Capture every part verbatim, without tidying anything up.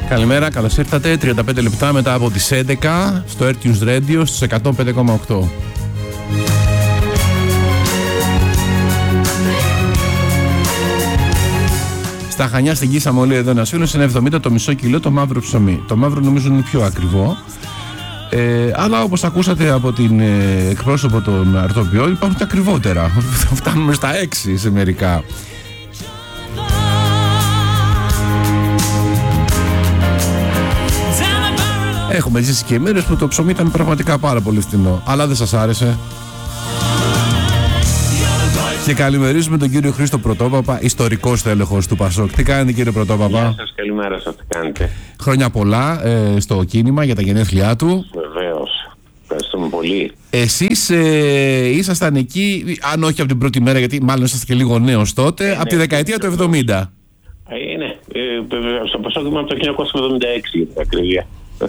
Καλημέρα, καλώς ήρθατε. τριάντα πέντε λεπτά μετά από τις έντεκα στο Air Tunes Radio στους εκατόν πέντε κόμμα οκτώ. Στα Χανιά στην Κίσα Μολή εδώ ένας φίλος είναι εβδομήντα το μισό κιλό το μαύρο ψωμί. Το μαύρο νομίζω είναι πιο ακριβό. Ε, αλλά όπως ακούσατε από την ε, εκπρόσωπο των αρτοποιών υπάρχουν και ακριβότερα. Φτάνουμε στα έξι σε μερικά. Έχουμε ζήσει και μέρες που το ψωμί ήταν πραγματικά πάρα πολύ φθηνό. Αλλά δεν σας άρεσε. Και καλημερίζουμε τον κύριο Χρήστο Πρωτόπαπα, ιστορικός τέλεχος του Πασόκ. Τι κάνετε κύριε Πρωτόπαπα? Γεια σας, καλημέρα σας, τι κάνετε? Χρόνια πολλά ε, στο κίνημα για τα γενέθλιά του. Βεβαίως, ευχαριστούμε πολύ. Εσείς ε, ήσασταν εκεί, αν όχι από την πρώτη μέρα, γιατί μάλλον ήσασταν και λίγο νέος τότε, ε, από ναι, τη δεκαετία ναι, του εβδομήντα. Ε, ναι, ε, στο Πασόκ ήμουν από το χίλια εννιακόσια εβδομήντα έξι για την ακρίβεια.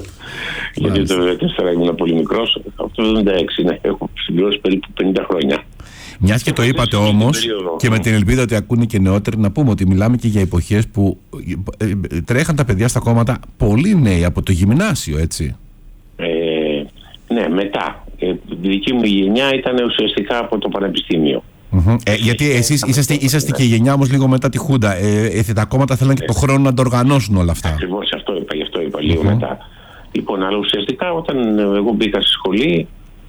Γιατί το εβδομήντα τέσσερα ήμουν πολύ μικρός, από το εβδομήντα έξι ναι, έχω συμπληρώσει περίπου πενήντα χρόνια. Μιας και το είπατε όμως, και με την ελπίδα ότι ακούνε και νεότεροι, να πούμε ότι μιλάμε και για εποχές που τρέχαν τα παιδιά στα κόμματα πολύ νέοι από το γυμνάσιο, έτσι. Ε, ναι, μετά. Ε, η δική μου γενιά ήταν ουσιαστικά από το πανεπιστήμιο. Mm-hmm. Ε, γιατί εσείς είσαστε, είσαστε και η γενιά όμως λίγο μετά τη Χούντα. Ε, ε, τα κόμματα θέλαν και το χρόνο να το οργανώσουν όλα αυτά. Ακριβώς αυτό είπα, γι' αυτό είπα λίγο mm-hmm. μετά. Λοιπόν, αλλά ουσιαστικά όταν εγώ μπήκα στη σχολή,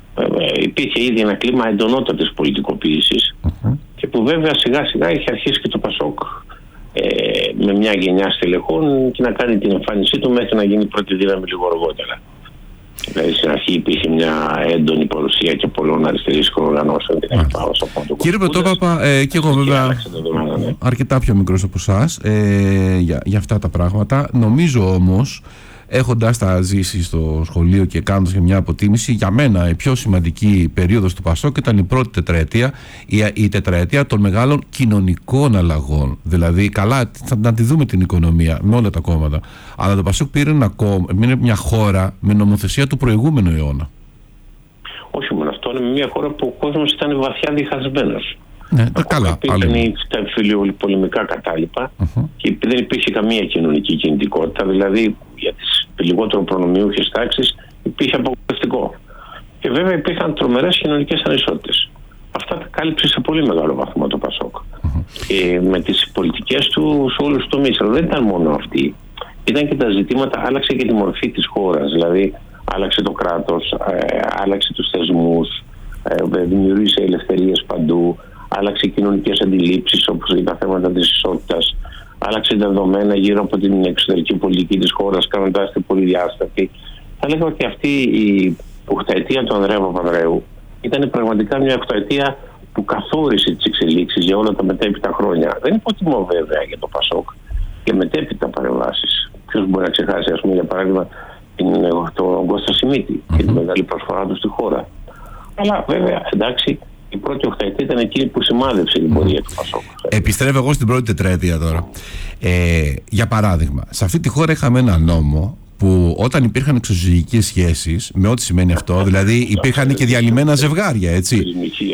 υπήρχε ήδη ένα κλίμα εντονότατης πολιτικοποίησης uh-huh. και που βέβαια σιγά σιγά είχε αρχίσει και το Πασόκ ε, με μια γενιά στελεχών και να κάνει την εμφάνισή του μέχρι να γίνει πρώτη δύναμη λίγο αργότερα. Δηλαδή στην αρχή υπήρχε μια έντονη παρουσία και πολλών αριστερικών οργανώσεων. Uh-huh. Κύριε Πρωτόπαπα, ε, και εγώ βέβαια δεδομένα, ναι. αρκετά πιο μικρός από εσάς ε, για, για αυτά τα πράγματα. Νομίζω όμως, έχοντας τα ζήσει στο σχολείο και κάνοντας και μια αποτίμηση, για μένα η πιο σημαντική περίοδος του Πασόκ ήταν η πρώτη τετραετία, η, η τετραετία των μεγάλων κοινωνικών αλλαγών. Δηλαδή, καλά, θα να τη δούμε την οικονομία με όλα τα κόμματα. Αλλά το Πασόκ πήρε ένα κόμμα, μια χώρα με νομοθεσία του προηγούμενου αιώνα. Όχι μόνο αυτό, είναι μια χώρα που ο κόσμος ήταν βαθιά διχασμένος. Ναι, τα καλά. Υπήρχαν τα φιλιοπολεμικά κατάλοιπα uh-huh. και δεν υπήρχε καμία κοινωνική κινητικότητα. Δηλαδή για τις λιγότερο προνομιούχες τάξεις υπήρχε απογοητευτικό. Και βέβαια υπήρχαν τρομερές κοινωνικές ανισότητες. Αυτά τα κάλυψε σε πολύ μεγάλο βαθμό το Πασόκ. Uh-huh. Και με τις πολιτικές του σε όλους τους τομείς. Αλλά δεν ήταν μόνο αυτή. Ήταν και τα ζητήματα, άλλαξε και τη μορφή της χώρας. Δηλαδή άλλαξε το κράτος, ε, άλλαξε τους θεσμούς, ε, δημιούργησε ελευθερίες παντού. Άλλαξε κοινωνικές αντιλήψεις όπως τα θέματα της ισότητας, άλλαξε τα δεδομένα γύρω από την εξωτερική πολιτική της χώρας, κάνοντας την πολυδιάστατη. Θα λέγαμε ότι αυτή η οχταετία του Ανδρέα Παπανδρέου ήταν πραγματικά μια οχταετία που καθόρισε τις εξελίξεις για όλα τα μετέπειτα χρόνια. Δεν υποτιμώ βέβαια για το Πασόκ και μετέπειτα παρεμβάσεις. Ποιος μπορεί να ξεχάσει, ας πούμε, για παράδειγμα, τον Κώστα Σιμίτη mm-hmm. και τη μεγάλη προσφορά του στη χώρα. Αλλά βέβαια, εντάξει. Η πρώτη οχταετία ήταν εκείνη που σημάδεψε την πορεία του Πασόκ. Επιστρέφω εγώ στην πρώτη τετραετία τώρα. Ε, για παράδειγμα, σε αυτή τη χώρα είχαμε ένα νόμο που όταν υπήρχαν εξωζυγικές σχέσεις, με ό,τι σημαίνει αυτό, δηλαδή υπήρχαν και διαλυμένα ζευγάρια, έτσι.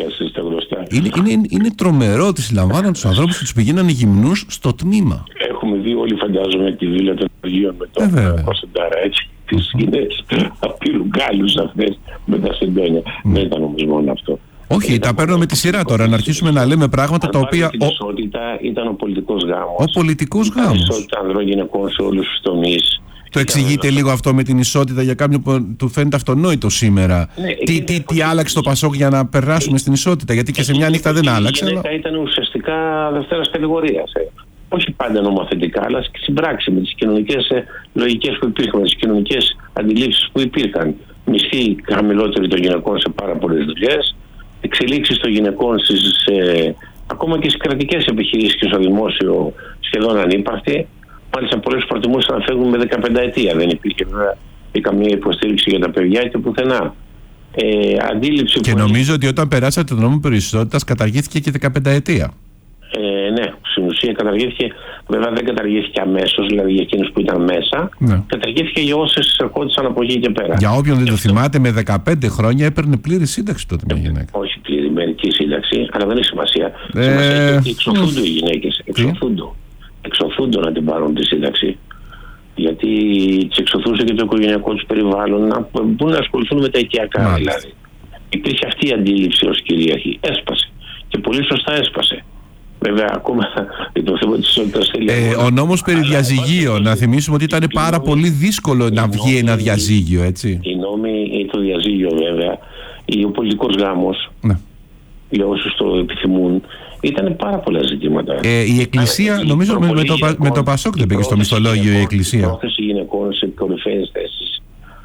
Είναι, είναι, είναι τρομερό ότι συλλαμβάναν τους ανθρώπους και τους πηγαίνανε γυμνούς στο τμήμα. Έχουμε δει όλοι, φαντάζομαι, τη βίλα των Αγίων με τον Κωνσταντάρα, έτσι. Τις σκηνές απειλού Γκάλους αυτές με τα σεντόνια. Δεν ήταν όμως μόνο αυτό. Όχι, ήταν, τα παίρνω με τη σειρά τώρα, να αρχίσουμε να λέμε πράγματα τα οποία... Η ισότητα ήταν ο πολιτικός γάμος. Ο πολιτικός γάμος. Η ισότητα ανδρών γυναικών σε όλους τους τομείς. Το εξηγείτε λίγο αυτό με την ισότητα για κάποιον που του φαίνεται αυτονόητο σήμερα. Ναι, τι τι, τι άλλαξε το Πασόκ για να περάσουμε στην ισότητα, γιατί και σε μια νύχτα δεν άλλαξε. Η γυναίκα ήταν ουσιαστικά δευτέρας κατηγορίας. Ε. Όχι πάντα νομοθετικά, αλλά και στην πράξη με τις κοινωνικές ε, λογικές που υπήρχαν, με τις κοινωνικές αντιλήψεις που υπήρχαν. Μισθοί χαμηλότεροι των γυναικών σε πάρα πολλές δουλειές. Εξελίξεις των γυναικών στις, ε, ακόμα και στις κρατικές επιχειρήσεις και στο δημόσιο σχεδόν ανύπαρκτη. Μάλιστα πολλές προτιμούσαν να φεύγουν με δεκαπενταετία. Δεν υπήρχε βέβαια και καμία υποστήριξη για τα παιδιά και πουθενά. Ε, αντίληψη και νομίζω ότι όταν περάσατε τον νόμο περισσότητας καταργήθηκε και δεκαπενταετία. Ε, ναι, στην ουσία καταργήθηκε, βέβαια δεν καταργήθηκε αμέσως, δηλαδή για εκείνους που ήταν μέσα, ναι. Καταργήθηκε για όσες ερχόντουσαν από εκεί και πέρα. Για όποιον δεν το θυμάται, με δεκαπέντε χρόνια έπαιρνε πλήρη σύνταξη τότε μια γυναίκα. Όχι πλήρη, μερική σύνταξη, αλλά δεν έχει σημασία. Ε... Σημασία έχει ότι εξοφούνται οι γυναίκες, εξοφούνται. Εξοφούνται να την πάρουν τη σύνταξη. Γιατί τις εξωθούσε και το οικογενειακό τους περιβάλλον, να μπορούν να ασχοληθούν με τα οικιακά δηλαδή. Υπήρχε αυτή η αντίληψη ως κυρίαρχη. Έσπασε. Και πολύ σωστά έσπασε. Βέβαια, ακόμα το θέμα της ισότητας θέλει. Ε, ο νόμος περί διαζυγίων, να θυμίσουμε ότι ήταν πάρα νόμοι, πολύ δύσκολο να βγει νόμοι, ένα διαζύγιο, έτσι. Οι νόμοι, το διαζύγιο βέβαια, ο πολιτικός γάμος, ναι. για όσους το επιθυμούν, ήταν πάρα πολλά ζητήματα. Ε, η Εκκλησία, Άρα, νομίζω με, με, το, με το Πασόκ δεν πήγε στο μισθολόγιο η Εκκλησία. Η πρόθεση γυναικών σε κορυφαίες θέσεις.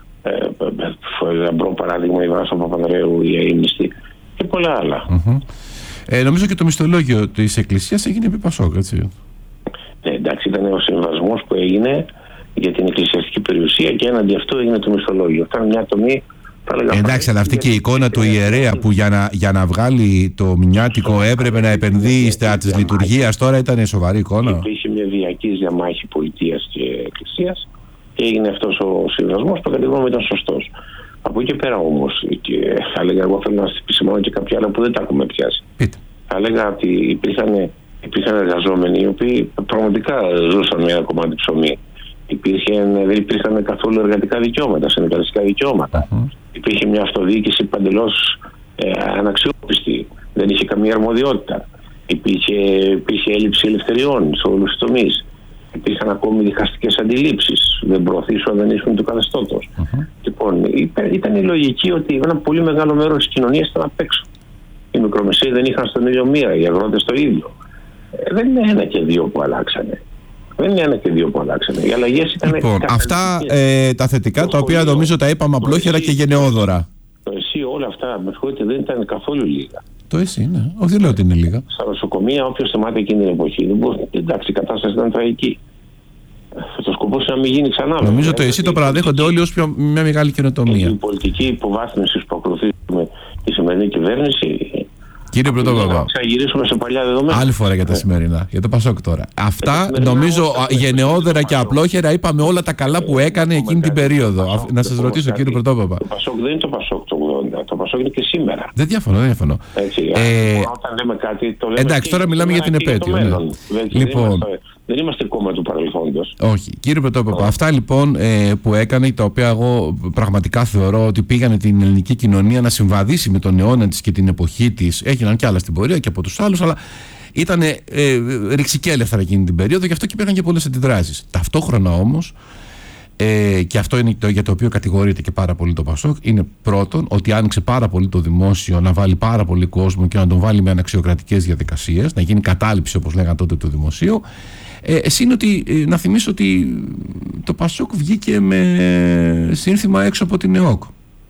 Λαμπρό παράδειγμα, η Βάσο Παπανδρέου, η Αείμνηστη και πολλά άλλα. Mm-hmm. Ε, νομίζω και το μισθολόγιο της Εκκλησίας έγινε επί Πασόκ, έτσι. Ναι, εντάξει, ήταν ο συμβασμός που έγινε για την εκκλησιαστική περιουσία και έναντι αυτού έγινε το μισθολόγιο. Ήταν μια τομή. Ε, εντάξει, αλλά αυτή και η εικόνα του ιερέα που για να, για να βγάλει το μηνιάτικο έπρεπε να επενδύει στα της λειτουργίας, τώρα ήταν σοβαρή εικόνα. Υπήρχε μια διαρκής διαμάχη πολιτείας και εκκλησίας και έγινε αυτός ο συμβασμός που κατά τη γνώμη μου ήταν σωστός. Από εκεί και πέρα όμως, και θα έλεγα, εγώ θέλω να επισημάνω και κάποια άλλα που δεν τα έχουμε πιάσει. Πείτε. Θα έλεγα ότι υπήρχαν, υπήρχαν εργαζόμενοι οι οποίοι πραγματικά ζούσαν με ένα κομμάτι ψωμί. Υπήρχαν, δεν υπήρχαν καθόλου εργατικά δικαιώματα, συνεργατικά δικαιώματα. Uh-huh. Υπήρχε μια αυτοδιοίκηση παντελώς ε, αναξιόπιστη. Δεν είχε καμία αρμοδιότητα. Υπήρχε, υπήρχε έλλειψη ελευθεριών σε όλους τους τομείς. Υπήρχαν ακόμη διχαστικές αντιλήψεις. Δεν προωθήσουν, δεν ήσουν του καθεστώτος. Uh-huh. Λοιπόν, ήταν η λογική ότι ένα πολύ μεγάλο μέρος της κοινωνίας ήταν απ' έξω. Οι μικρομεσαίοι δεν είχαν στον ίδιο μοίρα, οι αγρότες το ίδιο. Ε, δεν είναι ένα και δύο που αλλάξανε. Δεν είναι ένα και δύο που αλλάξανε. Οι αλλαγές ήταν. Λοιπόν, αυτά ε, τα θετικά, το τα οποία σχολείο, νομίζω τα είπαμε απλόχερα και γενναιόδωρα. Το εσύ, όλα αυτά, με συγχωρείτε, δεν ήταν καθόλου λίγα. Το εσύ, ναι. Όχι, δεν λέω ότι είναι λίγα. Στα νοσοκομεία, όποιος θυμάται εκείνη την εποχή, δεν μπορεί, εντάξει, η κατάσταση ήταν τραγική. Το σκοπό είναι να μην γίνει ξανά. Νομίζω βέβαια, το εσύ το παραδέχονται όλοι ως πιο, μια μεγάλη καινοτομία. Η πολιτική υποβάθμιση που ακολουθήσουμε η σημερινή κυβέρνηση. Κύριε Πρωτόπαπα, να ξαναγυρίσουμε σε παλιά δεδομένα. Άλλη φορά για τα σημερινά, για το Πασόκ τώρα. Αυτά νομίζω γενναιόδερα και απλόχερα είπαμε όλα τα καλά που έκανε εκείνη την περίοδο. Να σας ρωτήσω, κύριε Πρωτόπαπα. Το Πασόκ δεν είναι το Πασόκ το ογδόντα, το Πασόκ είναι και σήμερα. Δεν διαφωνώ, δεν διαφωνώ. Όταν λέμε κάτι, το λέμε. Εντάξει, τώρα μιλάμε για την επέτειο. Λοιπόν. Δεν είμαστε κόμμα του παρελθόντος. Όχι. Κύριε Πρωτόπαπα, αυτά λοιπόν ε, που έκανε, τα οποία εγώ πραγματικά θεωρώ ότι πήγανε την ελληνική κοινωνία να συμβαδίσει με τον αιώνα της και την εποχή της. Έγιναν κι άλλα στην πορεία και από τους άλλους, αλλά ήταν ε, ε, ρηξικέλευθερα εκείνη την περίοδο, γι' αυτό και υπήρχαν και πολλές αντιδράσεις. Ταυτόχρονα όμως, ε, και αυτό είναι το για το οποίο κατηγορείται και πάρα πολύ το Πασόκ, είναι πρώτον ότι άνοιξε πάρα πολύ το δημόσιο να βάλει πάρα πολύ κόσμο και να τον βάλει με αναξιοκρατικές διαδικασίες, να γίνει κατάληψη όπως λέγανε τότε του δημοσίου. Ε, εσύ είναι ότι, ε, να θυμίσω ότι το Πασόκ βγήκε με σύνθημα έξω από την ΕΟΚ.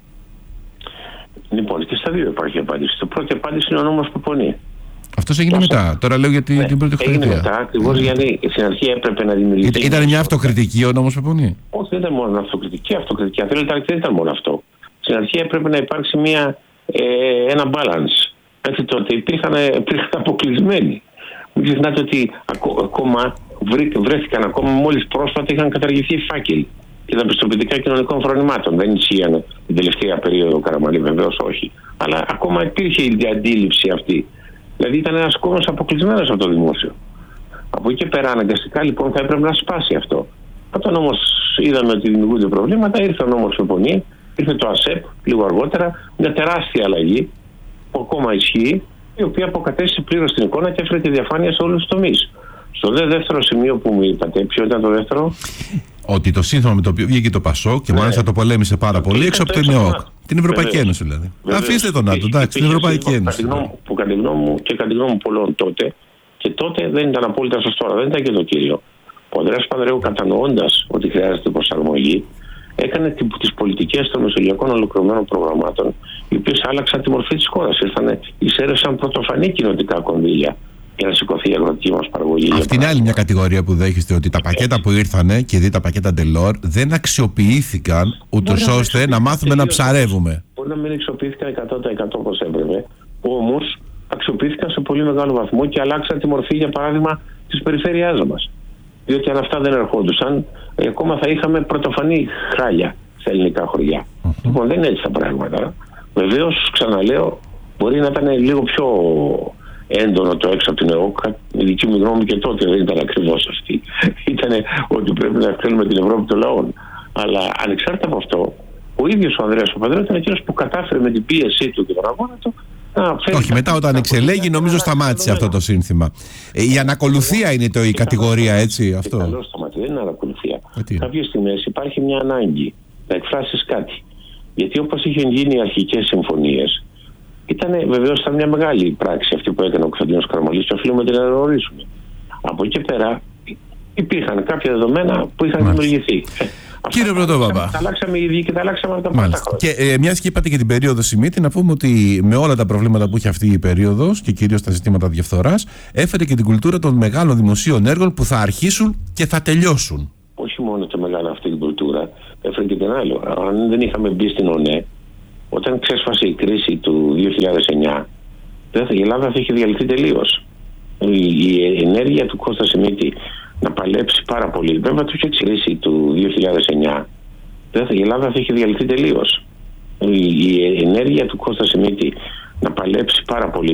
Λοιπόν, και στα δύο υπάρχει απάντηση. Το πρώτη απάντηση είναι ο νόμος που πονεί. Αυτός έγινε Πασόκ. Μετά. Τώρα λέω για την, ναι, την πρώτη χρονιά. Έγινε μετά, ακριβώς γιατί στην αρχή έπρεπε να δημιουργηθεί. Ήταν, ήταν μια αυτοκριτική ο νόμος που πονεί. Όχι, δεν ήταν μόνο αυτοκριτική. Αυτοκριτική, αν θέλετε, δεν ήταν μόνο αυτό. Στην αρχή έπρεπε να υπάρξει μια, ε, ένα balance. Έτσι τότε υπήρχαν, υπήρχαν αποκλεισμένοι. Μην ξεχνάτε ότι ακόμα βρέθηκαν, ακόμα μόλις πρόσφατα είχαν καταργηθεί οι φάκελοι και τα πιστοποιητικά κοινωνικών φρονημάτων. Δεν ισχύανε την τελευταία περίοδο Καραμανλή, βεβαίως όχι. Αλλά ακόμα υπήρχε η αντίληψη αυτή. Δηλαδή ήταν ένας κόσμος αποκλεισμένος από το δημόσιο. Από εκεί και πέρα αναγκαστικά λοιπόν θα έπρεπε να σπάσει αυτό. Όταν όμως είδαμε ότι δημιουργούνται προβλήματα, ήρθε ο νόμος Πεπονή, ήρθε το ΑΣΕΠ λίγο αργότερα, μια τεράστια αλλαγή που ακόμα ισχύει, η οποία αποκατέστησε πλήρως την εικόνα και έφερε τη διαφάνεια σε όλους τους τομείς. Στο δε δεύτερο σημείο που μου είπατε, ποιο ήταν το δεύτερο? Ότι το σύνθημα με το οποίο βγήκε το Πασόκ και ναι, μάλιστα το πολέμησε πάρα πολύ έξω από την ΕΟΚ. Την Ευρωπαϊκή Ένωση δηλαδή. Βεβαίως. Αφήστε τον ΝΑΤΟ, εντάξει, την Ευρωπαϊκή Ένωση. Που κατά τη γνώμη μου και κατά τη γνώμη πολλών τότε, και τότε δεν ήταν απόλυτα σωστό, δεν ήταν και το κύριο. Ο Ανδρέας Παπανδρέου, κατανοώντας ότι χρειάζεται προσαρμογή, έκανε τις πολιτικές των μεσογειακών ολοκληρωμένων προγραμμάτων, οι οποίες άλλαξαν τη μορφή της χώρας. Ήρθαν, εισέρευσαν πρωτοφανή κοινοτικά κονδύλια για να σηκωθεί η αγροτική μας παραγωγή. Αυτή είναι άλλη μια κατηγορία που δέχεστε, ότι τα πακέτα που ήρθανε και δει τα πακέτα Ντελόρ δεν αξιοποιήθηκαν ούτως ώστε να μάθουμε να ψαρεύουμε. Μπορεί να μην αξιοποιήθηκαν εκατό τοις εκατό όπως έπρεπε, όμως αξιοποιήθηκαν σε πολύ μεγάλο βαθμό και αλλάξαν τη μορφή, για παράδειγμα, της περιφέρειάς μας. Διότι αν αυτά δεν ερχόντουσαν, ακόμα θα είχαμε πρωτοφανή χάλια στα ελληνικά χωριά. Uh-huh. Λοιπόν, δεν είναι έτσι τα πράγματα. Βεβαίως, ξαναλέω, μπορεί να ήταν λίγο πιο έντονο το έξω από την ΕΟΚ. Η δική μου γνώμη και τότε δεν ήταν ακριβώς αυτή. Ήταν ότι πρέπει να θέλουμε την Ευρώπη των λαών. Αλλά ανεξάρτητα από αυτό, ο ίδιος ο Ανδρέας Παπανδρέου ήταν εκείνος που κατάφερε με την πίεσή του και τον αγώνα του να φέρει. Όχι, μετά όταν εξελέγει, νομίζω σταμάτησε αυτό το σύνθημα. Η ανακολουθία είναι το, η κατηγορία, έτσι. Αυτό. Καλώς σταματήσει, δεν είναι ανακολουθία. Κάποιες στιγμές υπάρχει μια ανάγκη να εκφράσεις κάτι. Γιατί όπως είχαν γίνει οι αρχικές συμφωνίες, ήταν βεβαίως ήταν μια μεγάλη πράξη αυτή που έκανε ο Κωνσταντίνος Καραμαλής και οφείλουμε την αναγνωρίσουμε. Από εκεί πέρα υπήρχαν κάποια δεδομένα που είχαν δημιουργηθεί. Κύριε Πρωτόπαπα. Τα αλλάξαμε οι ίδιοι και τα αλλάξαμε από τα πρώτα χρόνια. Και ε, μιας και είπατε και την περίοδο Σιμίτη, να πούμε ότι με όλα τα προβλήματα που είχε αυτή η περίοδος και κυρίως τα ζητήματα διαφθοράς, έφερε και την κουλτούρα των μεγάλων δημοσίων έργων που θα αρχίσουν και θα τελειώσουν. Όχι μόνο τη μεγάλη αυτή την κουλτούρα, έφερε και την άλλο. Αν δεν είχαμε μπει στην ΟΝΕ, όταν ξέσπασε η κρίση του δύο χιλιάδες εννιά, η Ελλάδα θα είχε διαλυθεί τελείως. Η ενέργεια του Κώστα Σιμίτη να παλέψει πάρα πολύ. Βέβαια, το είχε κρίση του δύο χιλιάδες εννιά, η Ελλάδα θα είχε διαλυθεί τελείως. Η ενέργεια του Κώστα Σιμίτη να παλέψει πάρα πολύ.